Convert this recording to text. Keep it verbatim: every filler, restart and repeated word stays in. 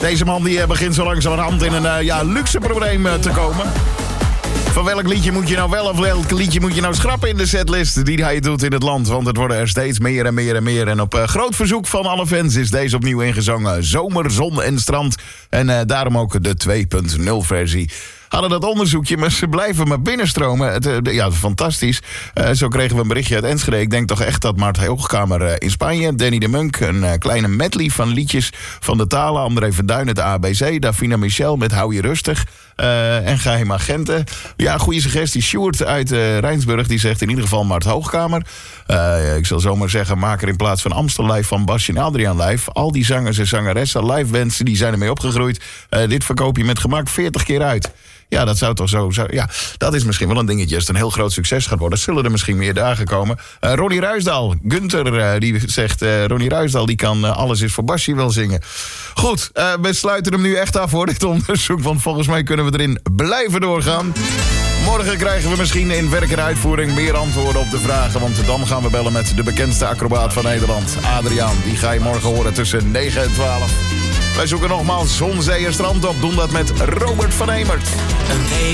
Deze man die begint zo langzamerhand in een uh, ja, luxe probleem uh, te komen. Van welk liedje moet je nou wel of welk liedje moet je nou schrappen in de setlist die hij doet in het land? Want het worden er steeds meer en meer en meer. En op uh, groot verzoek van alle fans is deze opnieuw ingezongen. Zomer, zon en strand. En uh, daarom ook de twee punt nul versie. Hadden dat onderzoekje, maar ze blijven maar binnenstromen. Het, uh, ja, fantastisch. Uh, zo kregen we een berichtje uit Enschede. Ik denk toch echt dat Mart Hoogkamer uh, in Spanje, Danny de Munk, een uh, kleine medley van liedjes van de talen. André van Duin, het A B C. Davina Michel met Hou je rustig. Uh, en geheim agenten. Ja, goede suggestie. Sjoerd uit uh, Rijnsburg, die zegt in ieder geval Mart Hoogkamer. Uh, ik zal zomaar zeggen, maak er in plaats van Amstel live van Basje en Adriaan live. Al die zangers en zangeressen, live bands, die zijn ermee opgegroeid. Uh, dit verkoop je met gemak veertig keer uit. Ja, dat zou toch zo... zo ja, dat is misschien wel een dingetje. Als het een heel groot succes gaat worden, zullen er misschien meer dagen komen. Uh, Ronnie Ruisdaal, Gunther, uh, die zegt... Uh, Ronnie Ruisdaal, die kan uh, Alles is voor Basje wel zingen. Goed, uh, we sluiten hem nu echt af voor dit onderzoek. Want volgens mij kunnen we erin blijven doorgaan. Morgen krijgen we misschien in werk en uitvoering meer antwoorden op de vragen. Want dan gaan we bellen met de bekendste acrobaat van Nederland, Adriaan. Die ga je morgen horen tussen negen en twaalf. Wij zoeken nogmaals zon, zee en strand op. Doen dat met Robert van Emert.